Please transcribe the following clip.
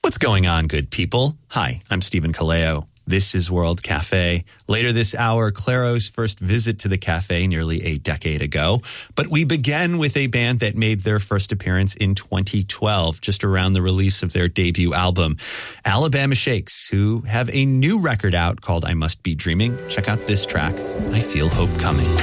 What's going on, good people? Hi, I'm Stephen Kaleo. This is World Cafe. Later this hour, Clairo's first visit to the cafe nearly a decade ago. But we begin with a band that made their first appearance in 2012, just around the release of their debut album, Alabama Shakes, who have a new record out called I Must Be Dreaming. Check out this track, I Feel Hope Coming.